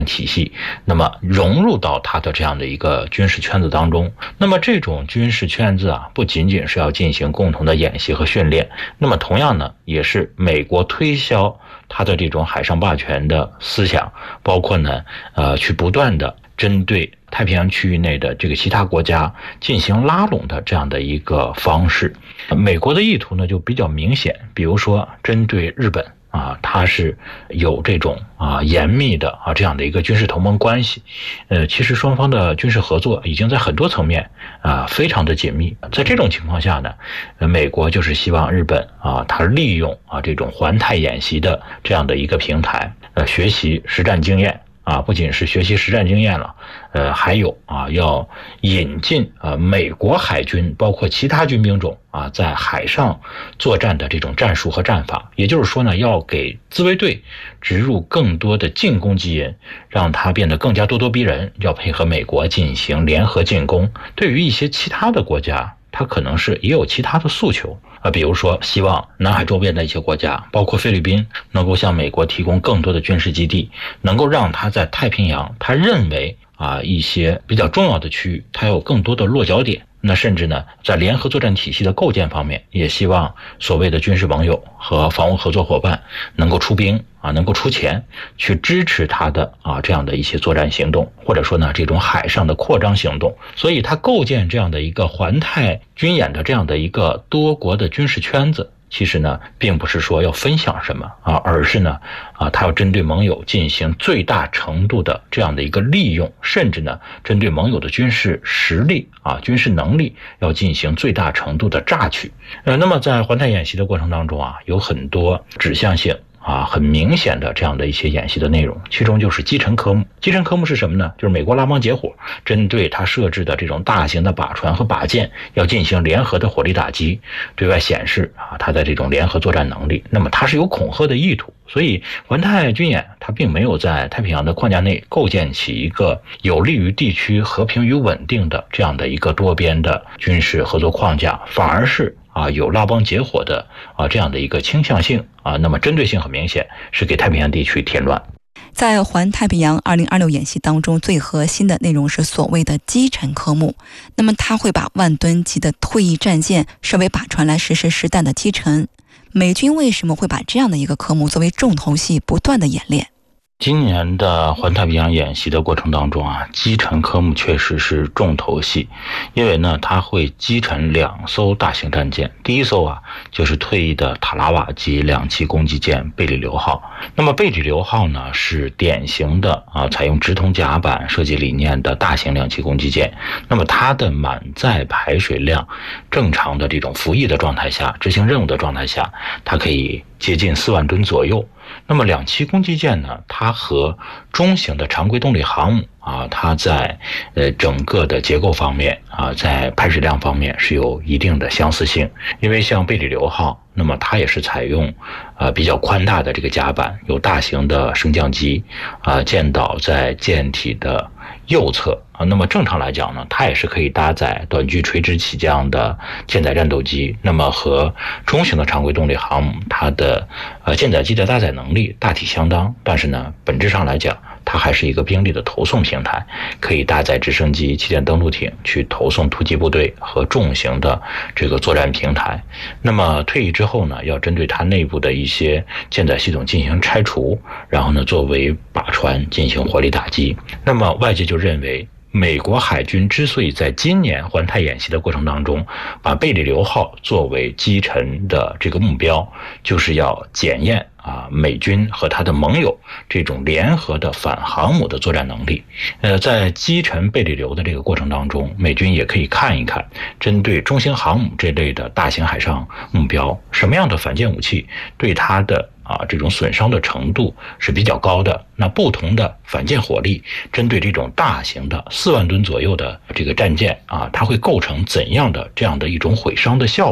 体系，那么融入到它的这样的一个军事圈子当中。那么这种军事圈子啊，不仅仅是要进行共同的演习和训练，那么同样呢，也是美国推销它的这种海上霸权的思想，包括呢，去不断的针对太平洋区域内的这个其他国家进行拉拢的这样的一个方式。美国的意图呢就比较明显，比如说针对日本它是有这种严密的这样的一个军事同盟关系。其实双方的军事合作已经在很多层面非常的紧密。在这种情况下呢，美国就是希望日本它利用这种环太演习的这样的一个平台，学习实战经验。不仅是学习实战经验了，还有要引进美国海军包括其他军兵种在海上作战的这种战术和战法。也就是说呢，要给自卫队植入更多的进攻基因，让它变得更加咄咄逼人，要配合美国进行联合进攻。对于一些其他的国家，它可能是也有其他的诉求比如说希望南海周边的一些国家，包括菲律宾，能够向美国提供更多的军事基地，能够让它在太平洋他认为一些比较重要的区域它有更多的落脚点。那甚至呢，在联合作战体系的构建方面，也希望所谓的军事盟友和防务合作伙伴能够出兵能够出钱去支持他的这样的一些作战行动，或者说呢这种海上的扩张行动。所以他构建这样的一个环太军演的这样的一个多国的军事圈子，其实呢并不是说要分享什么而是呢他要针对盟友进行最大程度的这样的一个利用，甚至呢针对盟友的军事实力军事能力要进行最大程度的榨取。那么在环太演习的过程当中有很多指向性很明显的这样的一些演习的内容，其中就是击沉科目。击沉科目是什么呢？就是美国拉帮结伙，针对它设置的这种大型的靶船和靶舰，要进行联合的火力打击，对外显示它的这种联合作战能力。那么它是有恐吓的意图，所以环太军演它并没有在太平洋的框架内构建起一个有利于地区和平与稳定的这样的一个多边的军事合作框架，反而是有拉帮结伙的这样的一个倾向性那么针对性很明显，是给太平洋地区添乱。 在环太平洋2026演习当中，最核心的内容是所谓的击沉科目。那么它会把万吨级的退役战舰设为靶船来实施实弹的击沉。美军为什么会把这样的一个科目作为重头戏不断的演练？ 今年的环太平洋演习的过程当中击沉科目确实是重头戏，因为呢它会击沉2艘大型战舰。第一艘就是退役的塔拉瓦级2栖攻击舰贝里流号。那么贝里流号呢是典型的采用直筒甲板设计理念的大型2栖攻击舰。那么它的满载排水量，正常的这种服役的状态下，执行任务的状态下，它可以接近4万吨左右。那么2栖攻击舰呢，它和中型的常规动力航母它在整个的结构方面在排水量方面是有一定的相似性。因为像贝里流号，那么它也是采用比较宽大的这个甲板，有大型的升降机舰岛在舰体的右侧那么正常来讲呢，它也是可以搭载短距垂直起降的舰载战斗机。那么和中型的常规动力航母，它的舰载机的搭载能力大体相当，但是呢本质上来讲，它还是一个兵力的投送平台，可以搭载直升机、气垫登陆艇去投送突击部队和重型的这个作战平台。那么退役之后呢，要针对它内部的一些舰载系统进行拆除，然后呢作为靶船进行火力打击。那么外界就认为，美国海军之所以在今年环太演习的过程当中把贝里流号作为击沉的这个目标，就是要检验美军和他的盟友这种联合的反航母的作战能力。在击沉贝里流的这个过程当中，美军也可以看一看，针对中型航母这类的大型海上目标，什么样的反舰武器对它的这种损伤的程度是比较高的。那不同的反舰火力针对这种大型的4万吨左右的这个战舰它会构成怎样的这样的一种毁伤的效果。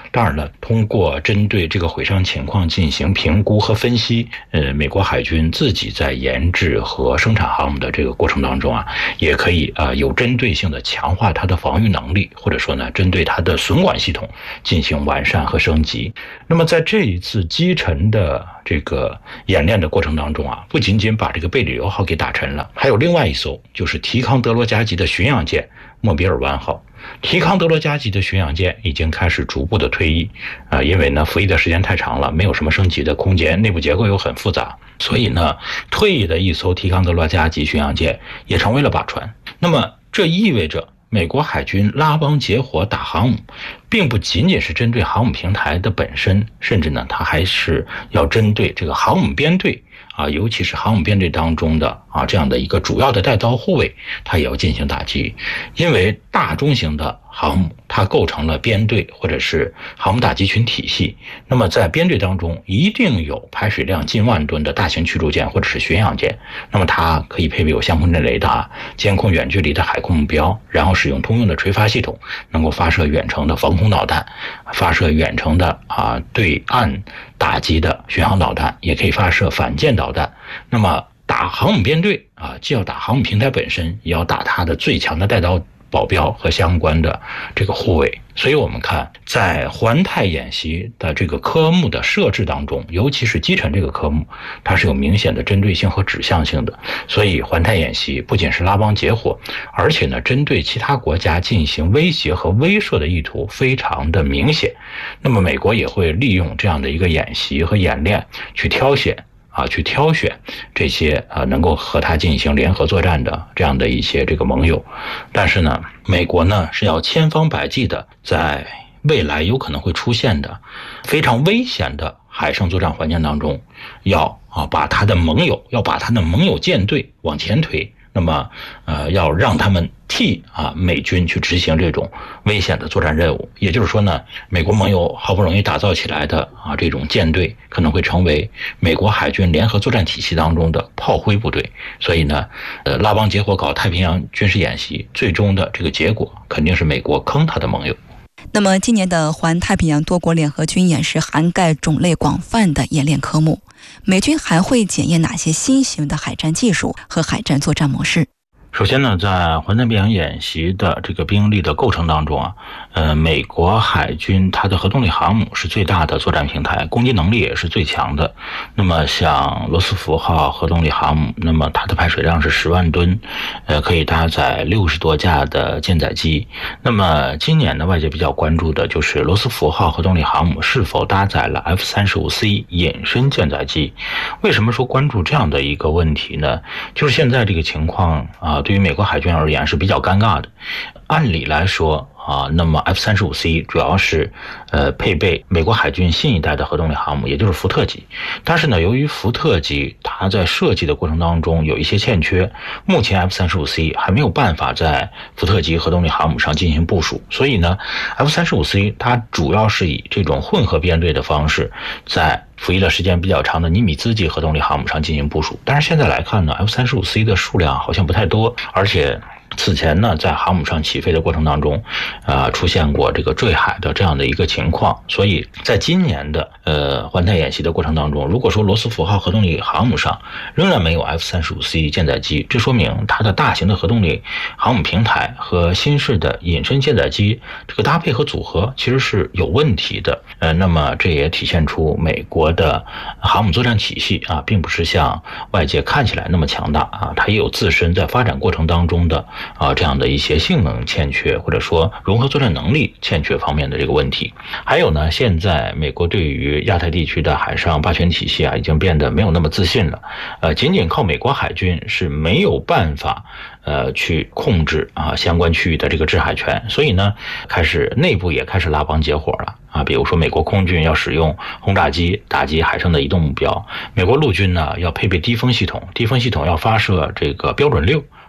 当然了，通过针对这个毁伤情况进行评估和分析，美国海军自己在研制和生产航母的这个过程当中啊，也可以有针对性的强化它的防御能力，或者说呢，针对它的损管系统进行完善和升级。那么在这一次击沉的这个演练的过程当中啊，不仅仅把这个贝里尤号给打沉了，还有另外一艘就是提康德罗加级的巡洋舰莫比尔湾号。提康德罗加级的巡洋舰已经开始逐步的退役因为呢服役的时间太长了，没有什么升级的空间，内部结构又很复杂，所以呢退役的一艘提康德罗加级巡洋舰也成为了靶船。那么这意味着美国海军拉帮结伙打航母，并不仅仅是针对航母平台的本身，甚至呢它还是要针对这个航母编队尤其是航母编队当中的这样的一个主要的带刀护卫，它也要进行打击。因为大中型的航母它构成了编队或者是航母打击群体系，那么在编队当中一定有排水量近万吨的大型驱逐舰或者是巡洋舰，那么它可以配备有相控阵雷达，监控远距离的海空目标，然后使用通用的垂发系统，能够发射远程的防空导弹，发射远程的对岸打击的巡航导弹，也可以发射反舰导弹。那么打航母编队既要打航母平台本身，也要打它的最强的带刀保镖和相关的这个护卫。所以我们看在环太演习的这个科目的设置当中，尤其是击沉这个科目，它是有明显的针对性和指向性的。所以环太演习不仅是拉帮结伙，而且呢针对其他国家进行威胁和威慑的意图非常的明显。那么美国也会利用这样的一个演习和演练去挑选这些能够和他进行联合作战的这样的一些这个盟友。但是呢，美国呢是要千方百计的在未来有可能会出现的非常危险的海上作战环境当中，要把他的盟友舰队往前推。那么要让他们替美军去执行这种危险的作战任务。也就是说呢，美国盟友好不容易打造起来的这种舰队可能会成为美国海军联合作战体系当中的炮灰部队。所以呢拉帮结伙搞太平洋军事演习，最终的这个结果肯定是美国坑他的盟友。 那么今年的环太平洋多国联合军演是涵盖种类广泛的演练科目，美军还会检验哪些新型的海战技术和海战作战模式？ 首先呢，在环太平洋演习的这个兵力的构成当中美国海军它的核动力航母是最大的作战平台，攻击能力也是最强的。那么像罗斯福号核动力航母，那么它的排水量是10万吨，可以搭载60多架的舰载机。那么今年呢，外界比较关注的就是罗斯福号核动力航母是否搭载了 F-35C 隐身舰载机。为什么说关注这样的一个问题呢？就是现在这个情况对于美国海军而言是比较尴尬的。按理来说那么 F-35C 主要是配备美国海军新一代的核动力航母，也就是福特级。但是呢，由于福特级它在设计的过程当中有一些欠缺，目前 F-35C 还没有办法在福特级核动力航母上进行部署。所以呢 F-35C 它主要是以这种混合编队的方式，在服役的时间比较长的尼米兹级核动力航母上进行部署。但是现在来看呢 F-35C 的数量好像不太多，而且此前呢，在航母上起飞的过程当中，出现过这个坠海的这样的一个情况。所以在今年的环太演习的过程当中，如果说罗斯福号核动力航母上仍然没有 F-35C 舰载机，这说明它的大型的核动力航母平台和新式的隐身舰载机这个搭配和组合其实是有问题的。那么这也体现出美国的航母作战体系并不是像外界看起来那么强大它也有自身在发展过程当中的这样的一些性能欠缺，或者说融合作战能力欠缺方面的这个问题。还有呢，现在美国对于亚太地区的海上霸权体系已经变得没有那么自信了。仅仅靠美国海军是没有办法去控制相关区域的这个制海权。所以呢，内部也开始拉帮结伙了比如说美国空军要使用轰炸机打击海上的移动目标，美国陆军呢要配备低风系统要发射这个标准6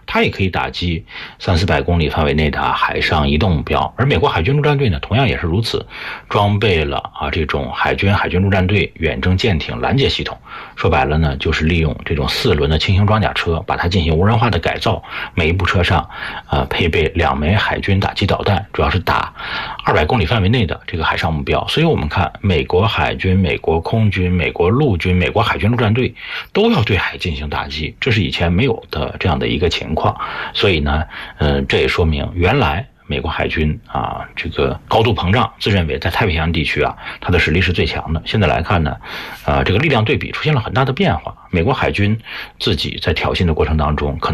它也可以打击300-400公里范围内的海上移动目标。而美国海军陆战队呢，同样也是如此，装备了这种海军陆战队远征舰艇拦截系统。说白了呢，就是利用这种4轮的轻型装甲车，把它进行无人化的改造，每一部车上配备2枚海军打击导弹，主要是打200公里范围内的这个海上目标。所以我们看美国海军、美国空军、美国陆军、美国海军陆战队都要对海进行打击，这是以前没有的这样的一个情况。所以呢，这也说明原来美国海军这个高度膨胀，自认为在太平洋地区它的实力是最强的。现在来看呢，这个力量对比出现了很大的变化。美国海军自己在挑衅的过程当中，可能